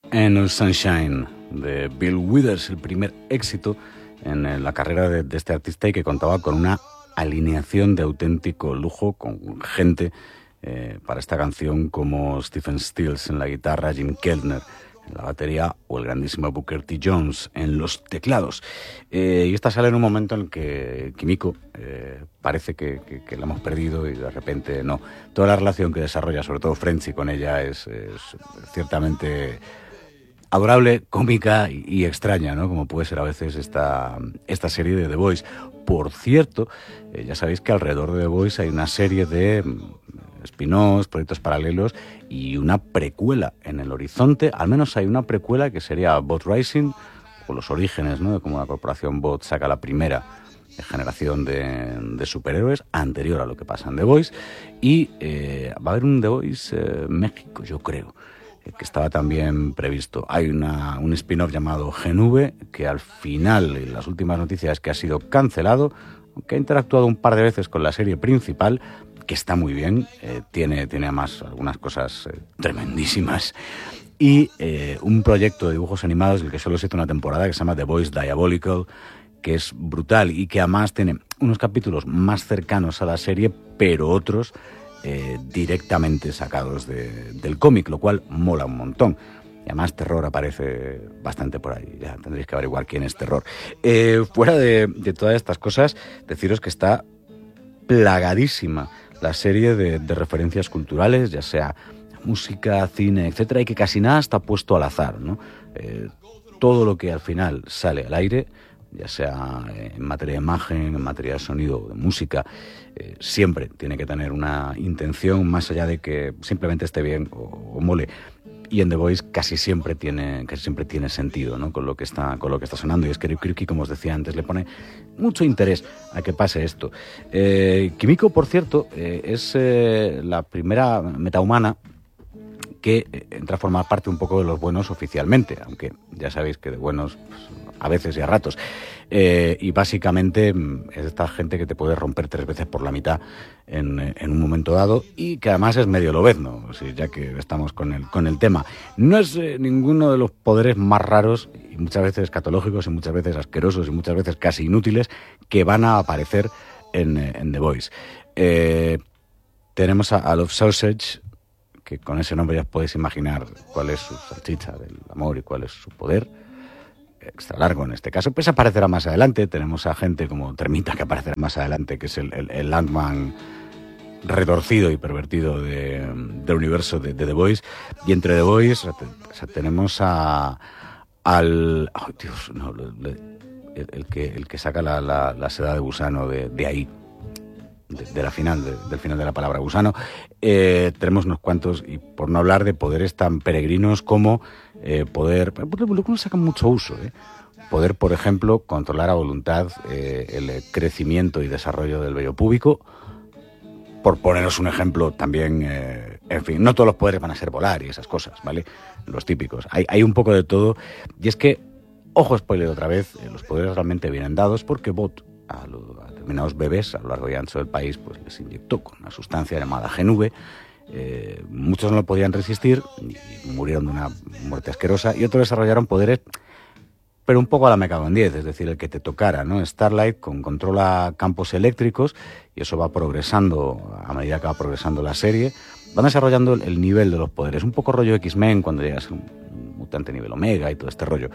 Eternal Sunshine de Bill Withers, el primer éxito en la carrera de este artista y que contaba con una alineación de auténtico lujo, con gente para esta canción como Stephen Stills en la guitarra, Jim Keltner en la batería o el grandísimo Booker T. Jones en los teclados. Y esta sale en un momento en el que Kimiko parece que la hemos perdido y de repente no. Toda la relación que desarrolla, sobre todo Frenchy con ella, es ciertamente adorable, cómica y extraña, ¿no? Como puede ser a veces esta serie de The Boys. Por cierto, ya sabéis que alrededor de The Boys hay una serie de spin-offs, proyectos paralelos y una precuela en el horizonte. Al menos hay una precuela que sería Bot Rising, o los orígenes, ¿no?, de cómo la corporación Bot saca la primera generación de superhéroes, anterior a lo que pasa en The Boys. Y va a haber un The Boys México, yo creo, que estaba también previsto. Hay un spin-off llamado Gen-V, que al final, en las últimas noticias, es que ha sido cancelado, aunque ha interactuado un par de veces con la serie principal, que está muy bien, tiene además algunas cosas tremendísimas, y un proyecto de dibujos animados del que solo se hizo una temporada, que se llama The Boys Diabolical, que es brutal y que además tiene unos capítulos más cercanos a la serie, pero otros directamente sacados del cómic, lo cual mola un montón. Y además Terror aparece bastante por ahí, ya tendréis que averiguar quién es Terror. Fuera de todas estas cosas, deciros que está plagadísima la serie de referencias culturales, ya sea música, cine, etcétera, y que casi nada está puesto al azar, ¿no? Todo lo que al final sale al aire, ya sea en materia de imagen, en materia de sonido, de música, siempre tiene que tener una intención más allá de que simplemente esté bien o mole. Y en The Voice casi siempre tiene sentido, ¿no?, con lo que está sonando. Y es que Kripke, como os decía antes, le pone mucho interés a que pase esto. Kimiko, por cierto, es la primera metahumana que entra a formar parte un poco de los buenos oficialmente, aunque ya sabéis que de buenos pues, a veces y a ratos. Y básicamente es esta gente que te puede romper 3 veces por la mitad en un momento dado, y que además es medio lobezno, ya que estamos con el tema. No es ninguno de los poderes más raros, y muchas veces escatológicos, y muchas veces asquerosos, y muchas veces casi inútiles, que van a aparecer en The Voice. Tenemos a Love Sausage, que con ese nombre ya podéis imaginar cuál es su salchicha del amor y cuál es su poder. Extra largo en este caso, pues aparecerá más adelante. Tenemos a gente como Termita, que aparecerá más adelante, que es el Ant-Man retorcido y pervertido del universo de The Boys. Y entre The Boys tenemos al... Oh, Dios, no, el que saca la seda de gusano de ahí, de la final, del final de la palabra gusano. Tenemos unos cuantos, y por no hablar de poderes tan peregrinos como poder, lo que nos saca mucho uso, poder, por ejemplo, controlar a voluntad el crecimiento y desarrollo del vello púbico, por poneros un ejemplo también. En fin, no todos los poderes van a ser volar y esas cosas, ¿vale? Los típicos. Hay un poco de todo, y es que, ojo spoiler otra vez, los poderes realmente vienen dados porque Bot a determinados bebés a lo largo y ancho del país pues les inyectó con una sustancia llamada Gen-V. Muchos no lo podían resistir y murieron de una muerte asquerosa, y otros desarrollaron poderes pero un poco a la Me Cago en 10, es decir, el que te tocara, ¿no? Starlight controla campos eléctricos, y eso va progresando a medida que va progresando la serie. Van desarrollando el nivel de los poderes, un poco rollo X-Men cuando llegas a un mutante nivel Omega y todo este rollo.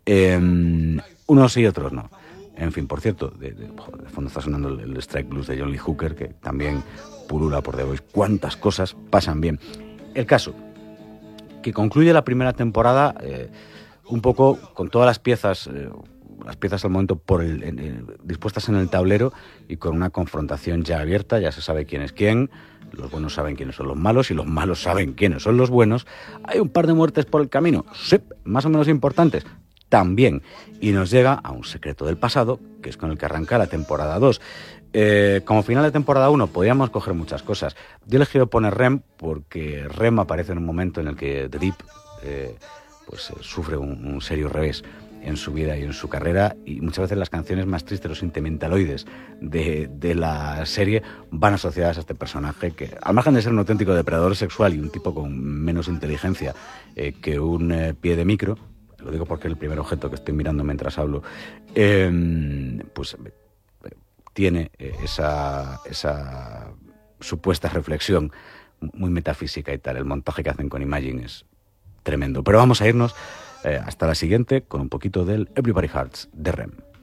Unos sí y otros no. En fin, por cierto, de fondo está sonando el Strike Blues de John Lee Hooker, que también pulula por The Voice. Cuántas cosas pasan bien. El caso, que concluye la primera temporada un poco con todas las piezas al momento dispuestas en el tablero, y con una confrontación ya abierta. Ya se sabe quién es quién, los buenos saben quiénes son los malos y los malos saben quiénes son los buenos. Hay un par de muertes por el camino, sí, más o menos importantes también, y nos llega a un secreto del pasado, que es con el que arranca la temporada 2. Como final de temporada 1 podíamos coger muchas cosas. Yo he elegido poner Rem porque Rem aparece en un momento en el que The Deep sufre un serio revés. en su vida y en su carrera, y muchas veces las canciones más tristes, los sentimentaloides de la serie van asociadas a este personaje que, al margen de ser un auténtico depredador sexual y un tipo con menos inteligencia que un pie de micro, lo digo porque es el primer objeto que estoy mirando mientras hablo, pues tiene esa supuesta reflexión muy metafísica y tal. El montaje que hacen con Imagine es tremendo. Pero vamos a irnos hasta la siguiente con un poquito del Everybody Hurts de REM.